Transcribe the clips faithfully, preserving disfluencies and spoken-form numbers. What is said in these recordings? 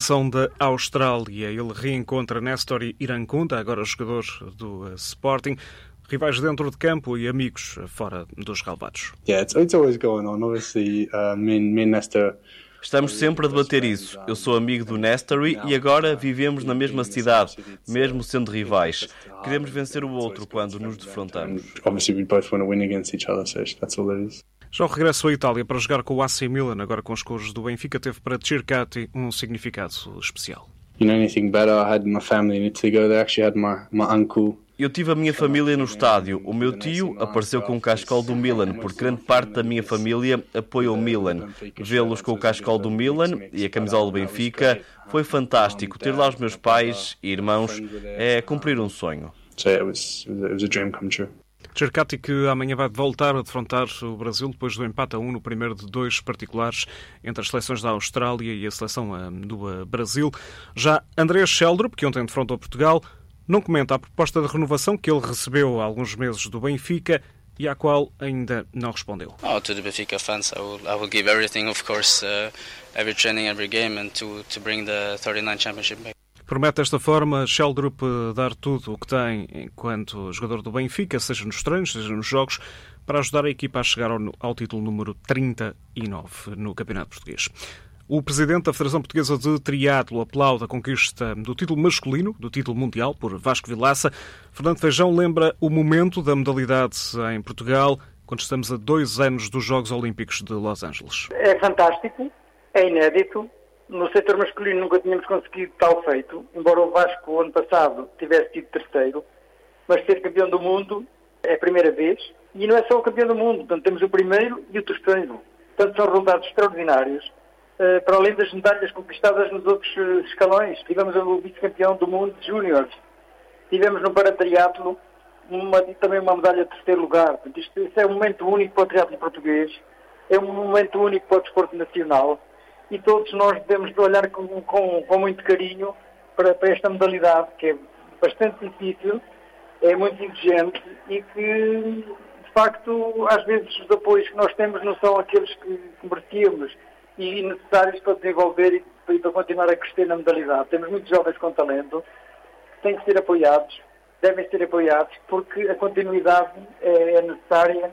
seleção da Austrália. Ele reencontra Néstor Irankunda, agora jogador do Sporting, rivais dentro de campo e amigos fora dos relevados. Yeah, it's, it's always going on. Obviously, uh, me, me and Néstor. Estamos sempre a debater isso. Eu sou amigo do Néstor e agora vivemos na mesma cidade, mesmo sendo rivais. Queremos vencer o outro quando nos defrontamos. Obviously, we both want to win against each other, so that's all it is. Já o regresso à Itália para jogar com o A C Milan, agora com os cores do Benfica, teve para Cercati um significado especial. You know anything better? I had my family in Italy go there. Actually, had my my uncle. Eu tive a minha família no estádio. O meu tio apareceu com o cascol do Milan, porque grande parte da minha família apoia o Milan. Vê-los com o cascol do Milan e a camisola do Benfica foi fantástico. Ter lá os meus pais e irmãos é cumprir um sonho. So it was it was a dream come true. Cercati, que amanhã vai voltar a defrontar o Brasil depois do empate a um no primeiro de dois particulares entre as seleções da Austrália e a seleção do Brasil. Já Andrés Sheldrup, que ontem defrontou Portugal, não comenta a proposta de renovação que ele recebeu há alguns meses do Benfica e à qual ainda não respondeu. Oh, to the Benfica fans, I will, I will give everything, of course, uh, every training, every game, and to to bring the thirty-nine championship back. Promete desta forma Sheldrup dar tudo o que tem enquanto jogador do Benfica, seja nos treinos, seja nos jogos, para ajudar a equipa a chegar ao, ao título número trinta e nove no Campeonato Português. O presidente da Federação Portuguesa de Triatlo aplaude a conquista do título masculino, do título mundial, por Vasco Vilaça. Fernando Feijão lembra o momento da modalidade em Portugal, quando estamos a dois anos dos Jogos Olímpicos de Los Angeles. É fantástico, é inédito. No setor masculino nunca tínhamos conseguido tal feito, embora o Vasco, o ano passado, tivesse tido terceiro. Mas ser campeão do mundo é a primeira vez. E não é só o campeão do mundo, portanto, temos o primeiro e o terceiro. Portanto, são resultados extraordinários. Uh, para além das medalhas conquistadas nos outros uh, escalões. Tivemos o vice-campeão do mundo de júniores. Tivemos no paratriatlo uma, também uma medalha de terceiro lugar. Portanto, isto, isto é um momento único para o triatlo português, é um momento único para o desporto nacional e todos nós devemos olhar com, com, com muito carinho para, para esta modalidade, que é bastante difícil, é muito exigente e que, de facto, às vezes os apoios que nós temos não são aqueles que, que merecíamos e necessários para desenvolver e para continuar a crescer na modalidade. Temos muitos jovens com talento que têm que ser apoiados, devem ser apoiados, porque a continuidade é, é necessária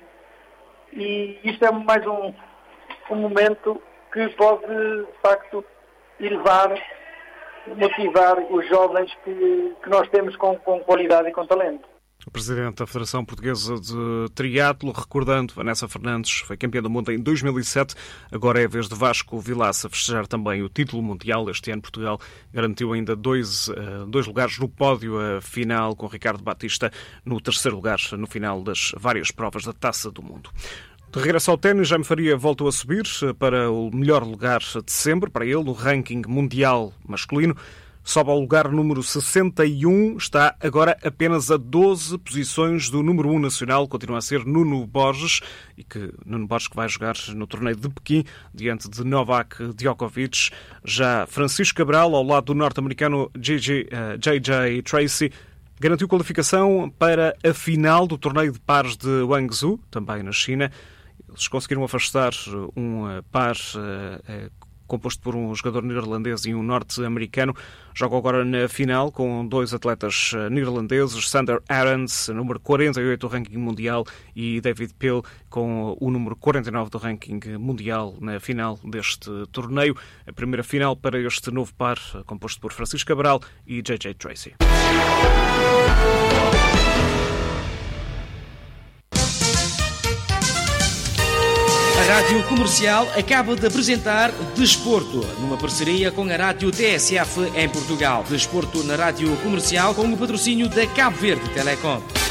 e isto é mais um, um momento que pode, de facto, elevar, motivar os jovens que, que nós temos com, com qualidade e com talento. O presidente da Federação Portuguesa de Triatlo, recordando, Vanessa Fernandes foi campeã do mundo em dois mil e sete, agora é a vez de Vasco Vilaça festejar também o título mundial. Este ano Portugal garantiu ainda dois, dois lugares no pódio a final, com Ricardo Batista no terceiro lugar no final das várias provas da Taça do Mundo. De regresso ao ténis, Jaime Faria voltou a subir para o melhor lugar de sempre, para ele, no ranking mundial masculino. Sobe ao lugar número sessenta e um, está agora apenas a doze posições do número um nacional, continua a ser Nuno Borges, e que Nuno Borges que vai jogar no torneio de Pequim, diante de Novak Djokovic. Já Francisco Cabral, ao lado do norte-americano J J Tracy, garantiu qualificação para a final do torneio de pares de Guangzhou, também na China. Eles conseguiram afastar um par composto por um jogador neerlandês e um norte-americano. Jogam agora na final com dois atletas neerlandeses, Sander Arons, número quarenta e oito do ranking mundial, e David Pill, com o número quarenta e nove do ranking mundial na final deste torneio. A primeira final para este novo par, composto por Francisco Cabral e J J Tracy. A Rádio Comercial acaba de apresentar Desporto, numa parceria com a Rádio T S F em Portugal. Desporto na Rádio Comercial com o patrocínio da Cabo Verde Telecom.